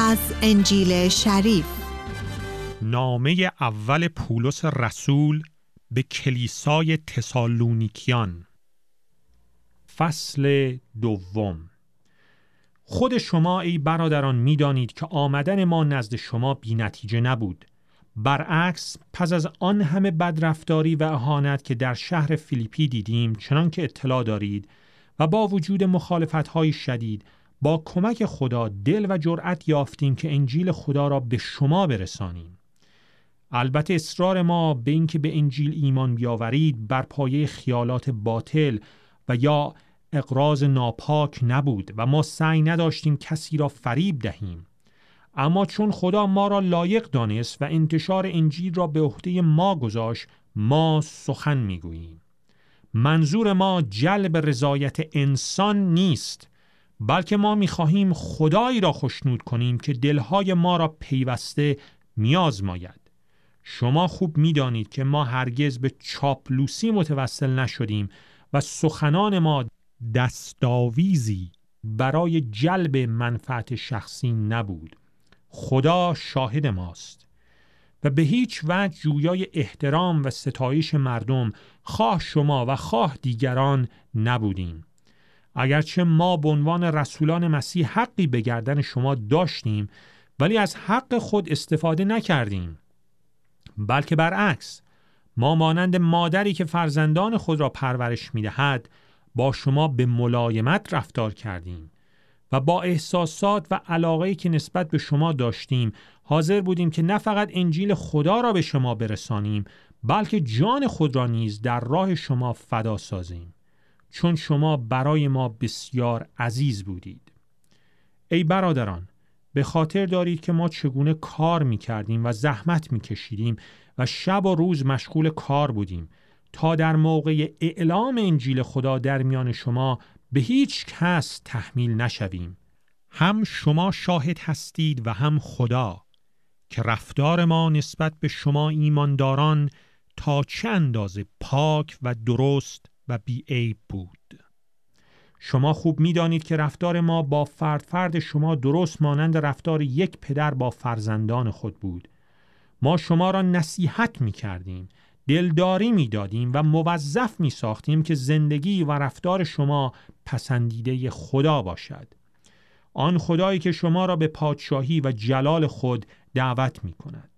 از انجیل شریف. نامه اول پولس رسول به کلیسای تسالونیکیان، فصل دوم. خود شما ای برادران می‌دانید که آمدن ما نزد شما بی نتیجه نبود. برعکس پس از آن همه بدرفتاری و اهانت که در شهر فیلیپی دیدیم، چنان که اطلاع دارید، و با وجود مخالفت‌های شدید با کمک خدا دل و جرأت یافتیم که انجیل خدا را به شما برسانیم. البته اصرار ما به اینکه به انجیل ایمان بیاورید بر پایه خیالات باطل و یا اغراض ناپاک نبود و ما سعی نداشتیم کسی را فریب دهیم. اما چون خدا ما را لایق دانست و انتشار انجیل را به عهده ما گذاشت، ما سخن میگوییم. منظور ما جلب رضایت انسان نیست، بلکه ما میخواهیم خدایی را خوشنود کنیم که دلهای ما را پیوسته میازماید. شما خوب میدانید که ما هرگز به چاپلوسی متوسل نشدیم و سخنان ما دستاویزی برای جلب منفعت شخصی نبود. خدا شاهد ماست و به هیچ وجه جویای احترام و ستایش مردم، خواه شما و خواه دیگران، نبودیم. اگرچه ما به عنوان رسولان مسیح حقی به گردن شما داشتیم، ولی از حق خود استفاده نکردیم، بلکه برعکس ما مانند مادری که فرزندان خود را پرورش می‌دهد با شما به ملایمت رفتار کردیم و با احساسات و علاقه‌ای که نسبت به شما داشتیم حاضر بودیم که نه فقط انجیل خدا را به شما برسانیم، بلکه جان خود را نیز در راه شما فدا سازیم، چون شما برای ما بسیار عزیز بودید. ای برادران، به خاطر دارید که ما چگونه کار می‌کردیم و زحمت می‌کشیدیم و شب و روز مشغول کار بودیم تا در موقع اعلام انجیل خدا در میان شما به هیچ کس تحمیل نشویم. هم شما شاهد هستید و هم خدا که رفتار ما نسبت به شما ایمانداران تا چه اندازه پاک و درست و بی‌عیب بود. شما خوب می‌دانید که رفتار ما با فرد شما درست مانند رفتار یک پدر با فرزندان خود بود. ما شما را نصیحت می‌کردیم، دلداری می‌دادیم و موظف می‌ساختیم که زندگی و رفتار شما پسندیده خدا باشد. آن خدایی که شما را به پادشاهی و جلال خود دعوت می‌کند.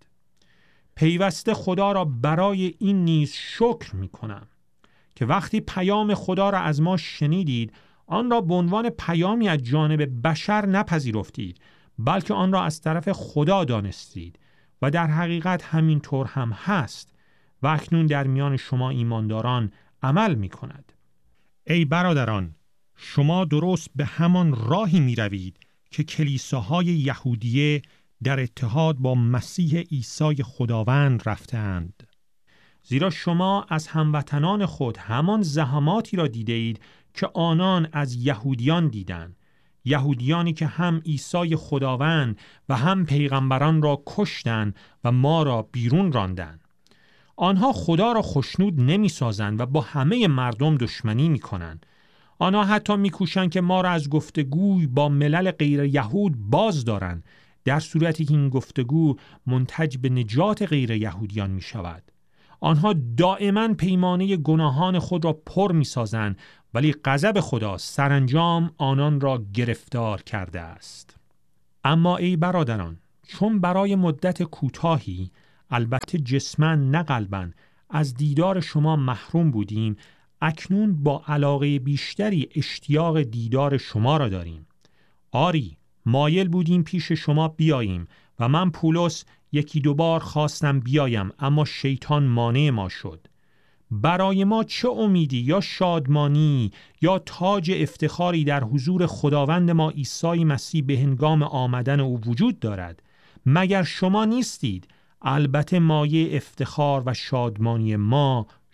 پیوسته خدا را برای این نیز شکر می‌کنم که وقتی پیام خدا را از ما شنیدید، آن را به عنوان پیامی از جانب بشر نپذیرفتید، بلکه آن را از طرف خدا دانستید و در حقیقت همین طور هم هست و اکنون در میان شما ایمانداران عمل می کند. ای برادران، شما درست به همان راهی می روید که کلیساهای یهودیه در اتحاد با مسیح عیسی خداوند رفتند. زیرا شما از هموطنان خود همان زحماتی را دیده اید که آنان از یهودیان دیدند، یهودیانی که هم عیسی خداوند و هم پیغمبران را کشتند و ما را بیرون راندند. آنها خدا را خوشنود نمی سازند و با همه مردم دشمنی می کنند. آنها حتی می کوشند که ما را از گفتگوی با ملل غیر یهود باز دارند، در صورتی که این گفتگو منتج به نجات غیر یهودیان می شود. آنها دائما پیمانه گناهان خود را پر می سازند، ولی غضب خدا سرانجام آنان را گرفتار کرده است. اما ای برادران، چون برای مدت کوتاهی، البته جسماً نه قلباً، از دیدار شما محروم بودیم، اکنون با علاقه بیشتری اشتیاق دیدار شما را داریم. آری، مایل بودیم پیش شما بیاییم و من پولس یکی دو بار خواستم بیایم، اما شیطان مانع ما شد. برای ما چه امیدی یا شادمانی یا تاج افتخاری در حضور خداوند ما عیسی مسیح به هنگام آمدن او وجود دارد؟ مگر شما نیستید؟ البته مایه افتخار و شادمانی ما